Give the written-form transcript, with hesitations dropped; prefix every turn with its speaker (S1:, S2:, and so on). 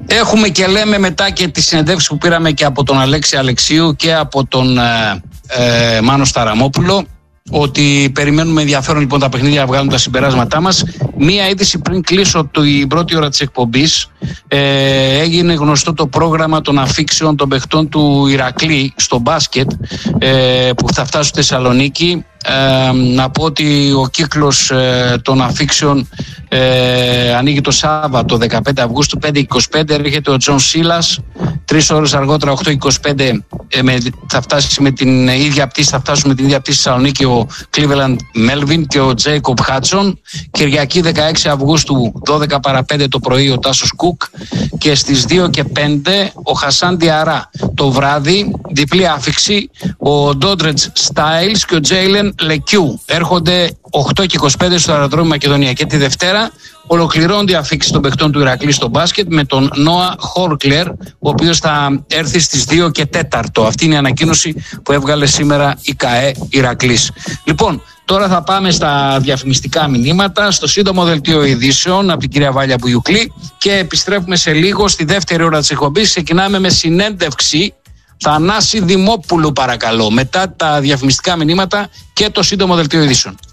S1: Έχουμε και λέμε μετά και τις συνεντεύξεις που πήραμε και από τον Αλέξη Αλεξίου και από τον Μάνο Σταραμόπουλο, ότι περιμένουμε ενδιαφέρον λοιπόν τα παιχνίδια να βγάλουν τα συμπεράσματά μας. Μία είδηση πριν κλείσω την πρώτη ώρα της εκπομπής. Έγινε γνωστό το πρόγραμμα των αφήξεων των παιχτών του Ηρακλή στο μπάσκετ, που θα φτάσουν στη Θεσσαλονίκη. Να πω ότι ο κύκλος των αφήξεων ανοίγει το Σάββατο 15 Αυγούστου 5:25. Έρχεται ο Τζον Σίλας. 3 ώρες αργότερα 8:25 θα φτάσει με την ίδια πτήση, θα φτάσουν με την ίδια πτήση στη Θεσσαλονίκη ο Cleveland Melvin και ο Jacob Hudson. Κυριακή 16 Αυγούστου 12 παρα 5 το πρωί ο Τάσος Κουκ, και στις 2:05 ο Χασάν Διαρά. Το βράδυ διπλή άφιξη, ο Ντόντρετς Στάιλς και ο Τζέιλεν Λεκιού. Έρχονται 8:25 στο αεροδρόμιο Μακεδονία. Και τη Δευτέρα ολοκληρώνται οι αφήξεις των παιχτών του Ηρακλή στο μπάσκετ με τον Νόα Χόρκλερ, ο οποίος θα έρθει στις 2:04. Αυτή είναι η ανακοίνωση που έβγαλε σήμερα η ΚΑΕ Ηρακλής. Λοιπόν, τώρα θα πάμε στα διαφημιστικά μηνύματα, στο σύντομο δελτίο ειδήσεων από την κυρία Βάλια Μπουγιουκλή, και επιστρέφουμε σε λίγο στη δεύτερη ώρα της εκπομπής. Ξεκινάμε με συνέντευξη Θανάση Δημόπουλου, παρακαλώ, μετά τα διαφημιστικά μηνύματα και το σύντομο δελτίο ειδήσεων.